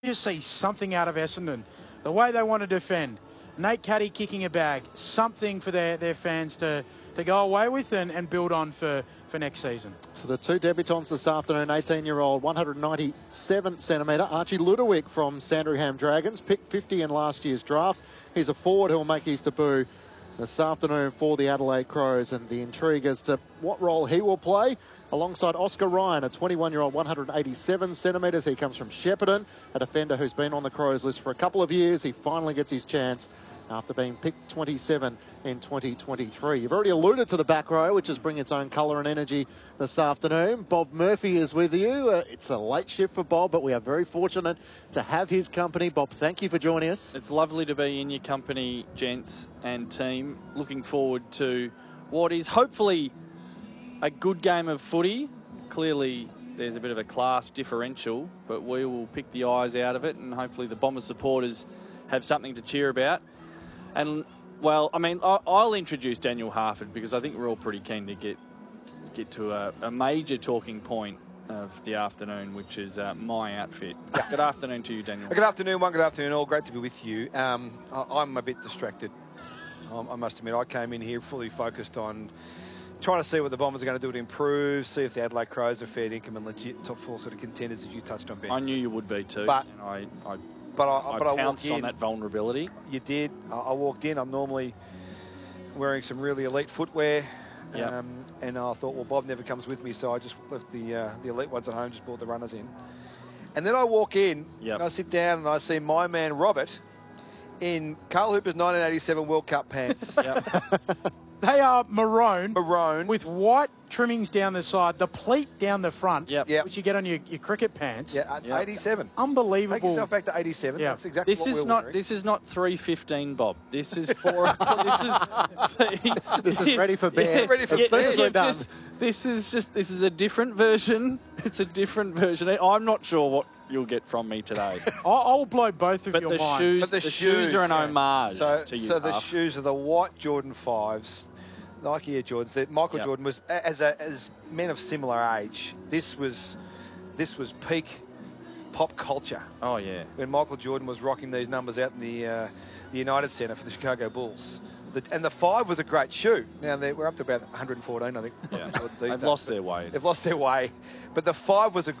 just see something out of Essendon. The way they want to defend. Nate Caddy kicking a bag. Something for their fans to go away with and build on for next season. So the two debutants this afternoon, 18-year-old, 197 centimetre, Archie Ludowick from Sandringham Dragons, picked 50 in last year's draft. He's a forward who'll make his debut this afternoon for the Adelaide Crows, and the intrigue as to what role he will play alongside Oscar Ryan, a 21-year-old, 187 centimetres. He comes from Shepparton, a defender who's been on the Crows list for a couple of years. He finally gets his chance after being picked 27 in 2023. You've already alluded to the back row, which is bringing its own colour and energy this afternoon. Bob Murphy is with you. It's a late shift for Bob, but we are very fortunate to have his company. Bob, thank you for joining us. It's lovely to be in your company, gents and team. Looking forward to what is hopefully a good game of footy. Clearly, there's a bit of a class differential, but we will pick the eyes out of it, and hopefully the Bombers supporters have something to cheer about. And, well, I mean, I'll introduce Daniel Harford because I think we're all pretty keen to get to a major talking point of the afternoon, which is my outfit. Good afternoon to you, Daniel. Good afternoon, good afternoon all. Great to be with you. I'm a bit distracted, I must admit. I came in here fully focused on trying to see what the Bombers are going to do to improve, see if the Adelaide Crows are fair income and legit top four sort of contenders, as you touched on, Ben. I knew you would be too. But I walked pounced in on that vulnerability. You did. I walked in. I'm normally wearing some really elite footwear. Yep. And I thought, well, Bob never comes with me, so I just left the elite ones at home, just brought the runners in. And then I walk in, and I sit down, and I see my man Robert in Carl Hooper's 1987 World Cup pants. They are maroon. Maroon. With white trimmings down the side, the pleat down the front, Yep. which you get on your cricket pants. Yeah, 87. Unbelievable. Take yourself back to 87. Yeah. That's exactly what we're wearing. This is not 3:15, Bob. This is 4. This is ready for bed. Ready for as soon as we're done. This is a different version. It's a different version. I'm not sure what you'll get from me today. I'll blow both of your minds. But the shoes are an homage to you. So the shoes are the white Jordan 5s, Nike Air Jordans. That Michael Jordan was, as men of similar age, this was peak pop culture. Oh yeah. When Michael Jordan was rocking these numbers out in the United Centre for the Chicago Bulls. And the 5 was a great shoe. Now we're up to about 114, I think. Yeah. They've lost their way. They've lost their way. But the 5 was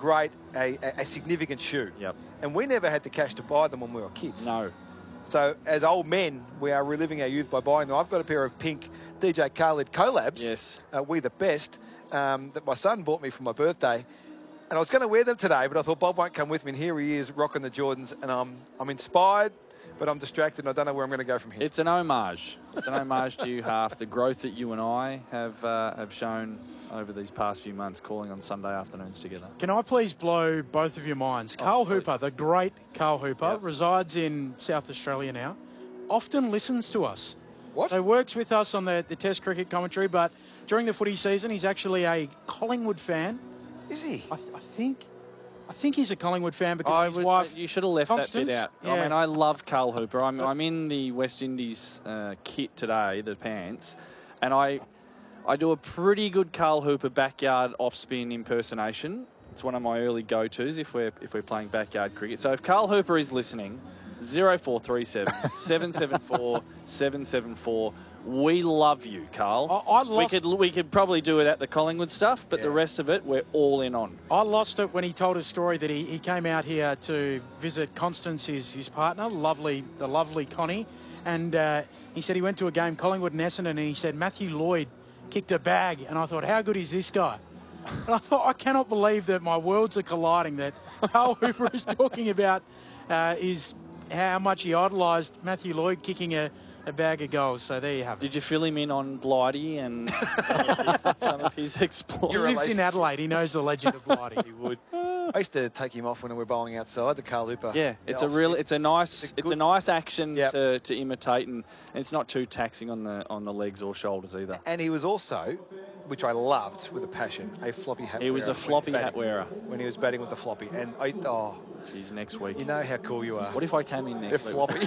a significant shoe. Yep. And we never had the cash to buy them when we were kids. No. So as old men, we are reliving our youth by buying them. I've got a pair of pink DJ Khaled collabs. Yes. We the best, that my son bought me for my birthday. And I was going to wear them today, but I thought Bob won't come with me. And here he is rocking the Jordans. And I'm inspired, but I'm distracted and I don't know where I'm going to go from here. It's an homage. It's an homage to you, Half. The growth that you and I have shown over these past few months, calling on Sunday afternoons together. Can I please blow both of your minds? Carl Hooper, the great Carl Hooper, resides in South Australia now, often listens to us. What? So works with us on the Test cricket commentary, but during the footy season, he's actually a Collingwood fan. Is he? I think he's a Collingwood fan because of his wife. You should have left Constance. that bit out. Yeah. I mean, I love Carl Hooper. I'm in the West Indies kit today, the pants, and I do a pretty good Carl Hooper backyard off-spin impersonation. It's one of my early go-tos if we're playing backyard cricket. So if Carl Hooper is listening, 0437 774 774. We love you, Carl. We could probably do it at the Collingwood stuff, but the rest of it, we're all in on. I lost it when he told his story that he came out here to visit Constance, his partner, the lovely Connie, and he said he went to a game, Collingwood and Essendon, and he said Matthew Lloyd kicked a bag, and I thought, how good is this guy? And I thought, I cannot believe that my worlds are colliding, that Carl Hooper is talking about is how much he idolised Matthew Lloyd kicking a bag of goals. So there you have it. Did you fill him in on Blighty and some of his exploits? He lives in Adelaide. He knows the legend of Blighty. He would. I used to take him off when we were bowling outside, the Carl Hooper. Yeah, it's a nice action to imitate, and it's not too taxing on the legs or shoulders either. And he was also, which I loved with a passion, a floppy hat wearer. He was a floppy hat wearer when he was batting with the floppy. And geez, next week. You know how cool you are. What if I came in next week? Floppy.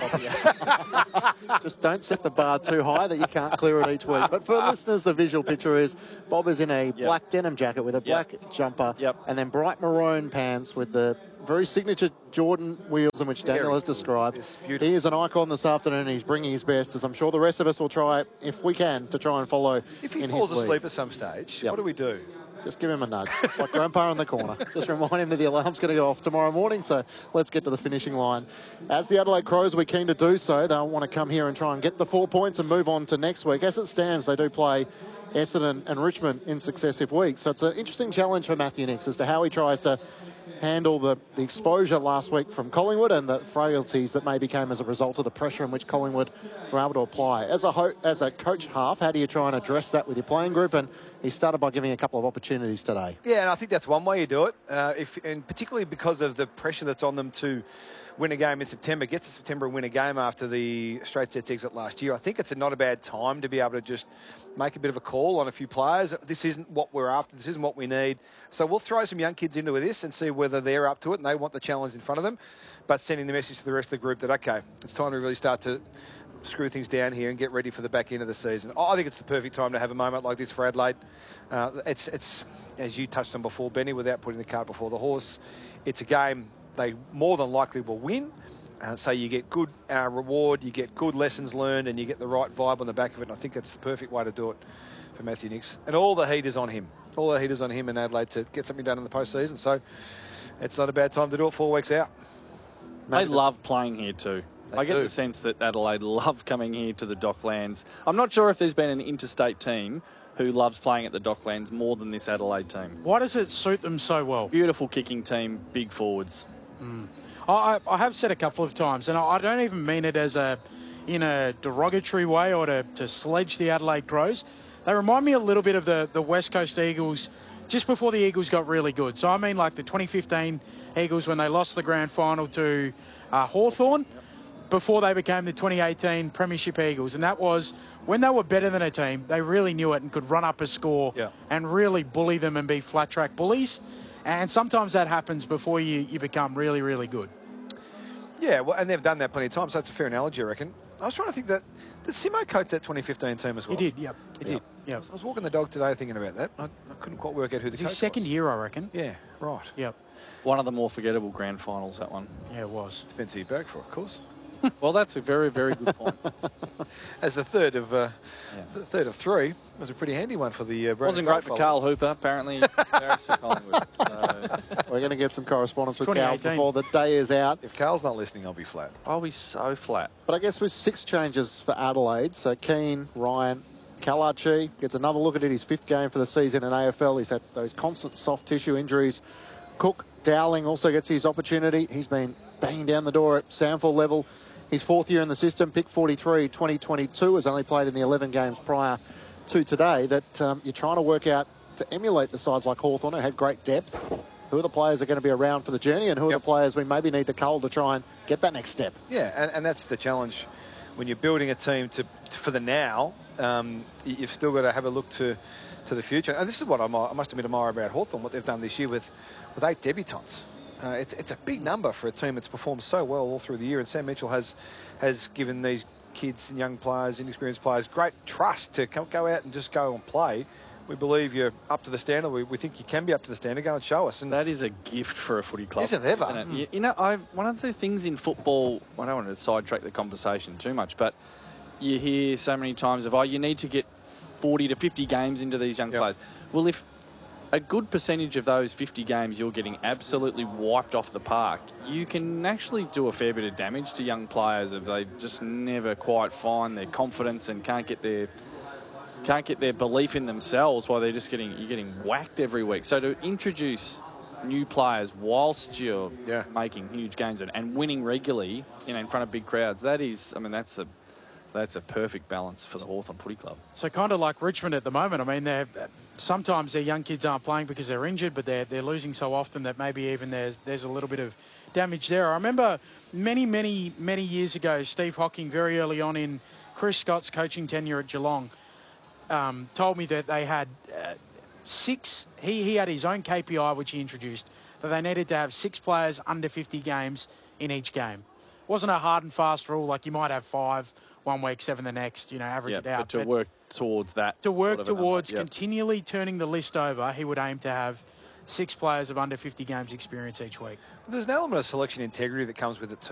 Just don't set the bar too high that you can't clear it each week. But for listeners, the visual picture is Bob is in a black denim jacket with a black jumper, and then bright maroon pants with the very signature Jordan wheels in which Daniel has described. It's beautiful. He is an icon this afternoon. He's bringing his best, as I'm sure the rest of us will try, if we can, to try and follow If he in falls his lead. asleep at some stage, Yep. what do we do? Just give him a nudge, like Grandpa in the corner. Just remind him that the alarm's going to go off tomorrow morning, so let's get to the finishing line. As the Adelaide Crows, we're keen to do so. They'll want to come here and try and get the 4 points and move on to next week. As it stands, they do play Essendon and Richmond in successive weeks. So it's an interesting challenge for Matthew Nicks as to how he tries to handle the exposure last week from Collingwood and the frailties that maybe came as a result of the pressure in which Collingwood were able to apply. As a coach half, how do you try and address that with your playing group? And he started by giving a couple of opportunities today. Yeah, and I think that's one way you do it, and particularly because of the pressure that's on them to win a game in September, get to September and win a game after the straight sets exit last year. I think it's not a bad time to be able to just make a bit of a call on a few players. This isn't what we're after. This isn't what we need. So we'll throw some young kids into this and see whether they're up to it and they want the challenge in front of them, but sending the message to the rest of the group that, okay, it's time to really start to screw things down here and get ready for the back end of the season. I think it's the perfect time to have a moment like this for Adelaide. It's as you touched on before, Benny, without putting the cart before the horse, it's a game they more than likely will win. So you get good reward, you get good lessons learned, and you get the right vibe on the back of it. And I think that's the perfect way to do it for Matthew Nicks. And all the heat is on him. All the heat is on him in Adelaide to get something done in the postseason. So it's not a bad time to do it 4 weeks out. They love playing here too. I get do. the sense that Adelaide love coming here to the Docklands. I'm not sure if there's been an interstate team who loves playing at the Docklands more than this Adelaide team. Why does it suit them so well? Beautiful kicking team, big forwards. I have said a couple of times, and I don't even mean it as in a derogatory way or to sledge the Adelaide Crows. They remind me a little bit of the West Coast Eagles just before the Eagles got really good. So I mean like the 2015 Eagles when they lost the grand final to Hawthorn before they became the 2018 Premiership Eagles. And that was when they were better than a team, they really knew it and could run up a score and really bully them and be flat track bullies. And sometimes that happens before you become really, really good. Yeah, well, and they've done that plenty of times, so that's a fair analogy, I reckon. I was trying to think that did Simo coach that 2015 team as well? He did, yep. He did. Yep. I was walking the dog today thinking about that. I couldn't quite work out who the It's coach his second was. year, I reckon. Yeah, right. Yep. One of the more forgettable grand finals, that one. Yeah, it was. Depends who you back for, of course. Well, that's a very, very good point. As the third of three, it was a pretty handy one for the Wasn't great for Carl Hooper, apparently. Embarrassed for Collingwood. So We're going to get some correspondence with Cal 2018. before the day is out. If Carl's not listening, I'll be flat. I'll be so flat. But I guess with 6 changes for Adelaide, so Keane, Ryan, Kalachi gets another look at it, his 5th game for the season in AFL. He's had those constant soft tissue injuries. Cook, Dowling also gets his opportunity. He's been banging down the door at Samford level. His 4th year in the system, pick 43, 2022, has only played in the 11 games prior to today. That you're trying to work out to emulate the sides like Hawthorn, who had great depth. Who are the players that are going to be around for the journey, and who are the players we maybe need to cull to try and get that next step? Yeah, and that's the challenge when you're building a team for the now. You've still got to have a look to the future. And this is what I must admit admire about Hawthorn, what they've done this year with 8 debutants. It's a big number for a team that's performed so well all through the year, and Sam Mitchell has given these kids and young players, inexperienced players, great trust to go out and just go and play. We believe you're up to the standard. We think you can be up to the standard. Go and show us. And that is a gift for a footy club. Isn't it ever? Isn't it? You know, one of the things in football, I don't want to sidetrack the conversation too much, but you hear so many times of, you need to get 40 to 50 games into these young players. Well, if a good percentage of those 50 games you're getting absolutely wiped off the park, you can actually do a fair bit of damage to young players if they just never quite find their confidence and can't get their belief in themselves while you're getting whacked every week. So to introduce new players whilst you're making huge gains and winning regularly, in front of big crowds, that's a perfect balance for the Hawthorn Footy Club. So kind of like Richmond at the moment. I mean, sometimes their young kids aren't playing because they're injured, but they're losing so often that maybe even there's a little bit of damage there. I remember many years ago, Steve Hocking, very early on in Chris Scott's coaching tenure at Geelong, told me that they had 6. He had his own KPI, which he introduced, that they needed to have 6 players under 50 games in each game. It wasn't a hard and fast rule like you might have 5 one week, 7 the next, average it out. But to work towards that. To work sort of towards number, continually turning the list over, he would aim to have 6 players of under 50 games experience each week. There's an element of selection integrity that comes with it too.